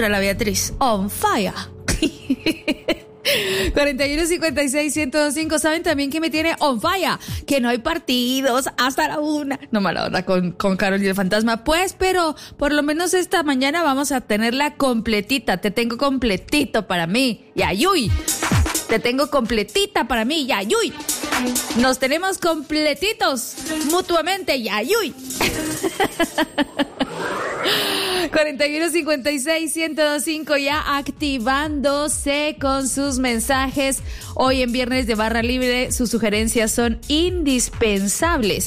Laura la Beatriz, on fire. 4156-1025. ¿Saben también que me tiene on fire? Que no hay partidos hasta la 1. No, mala hora con Carol y el Fantasma. Pues, pero por lo menos esta mañana vamos a tenerla completita. Te tengo completito para mí. Yayuy. Te tengo completita para mí. Yayuy. Nos tenemos completitos mutuamente. Yayuy. 4156-1025 ya activándose con sus mensajes. Hoy en Viernes de Barra Libre, sus sugerencias son indispensables.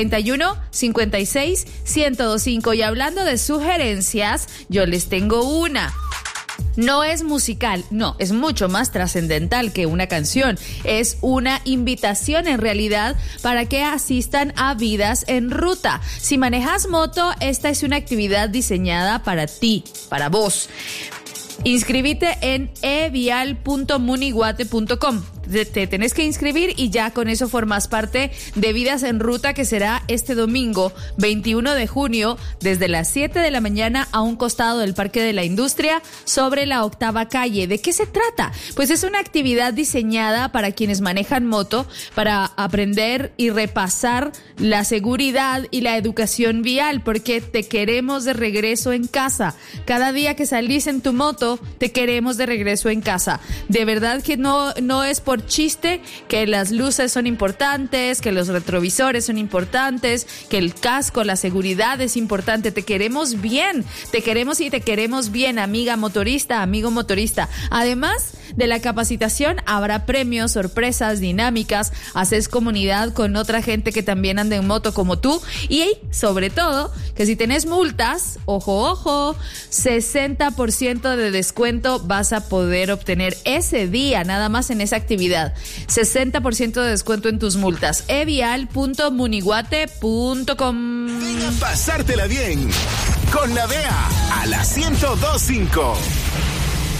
4156-1025. Y hablando de sugerencias, yo les tengo una. No es musical, no, es mucho más trascendental que una canción. Es una invitación en realidad para que asistan a Vidas en Ruta. Si manejas moto, esta es una actividad diseñada para ti, para vos. Inscríbete en evial.muniguate.com. Te tenés que inscribir y ya con eso formas parte de Vidas en Ruta, que será este domingo 21 de junio desde las 7 de la mañana a un costado del Parque de la Industria sobre la 8ª calle. ¿De qué se trata? Pues es una actividad diseñada para quienes manejan moto para aprender y repasar la seguridad y la educación vial, porque te queremos de regreso en casa. Cada día que salís en tu moto, te queremos de regreso en casa. De verdad que no es por chiste que las luces son importantes, que los retrovisores son importantes, que el casco, la seguridad es importante. Te queremos bien, te queremos y te queremos bien, amiga motorista, amigo motorista. Además de la capacitación, habrá premios, sorpresas, dinámicas. Haces comunidad con otra gente que también anda en moto como tú. Y sobre todo, que si tenés multas, ojo, 60% de descuento vas a poder obtener ese día, nada más en esa actividad. 60% de descuento en tus multas. evial.muniguate.com. Ven a pasártela bien con la DEA a la 102.5.